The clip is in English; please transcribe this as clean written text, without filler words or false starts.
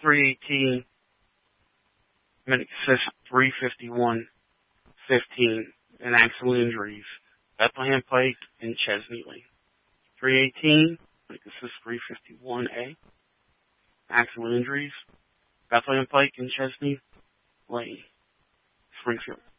318, Medic Assist 351-15, and actual injuries. Bethlehem Pike and Chesney Lane. 318, Medic Assist 351A, actual injuries. Bethlehem Pike and Chesney Lane. Springfield.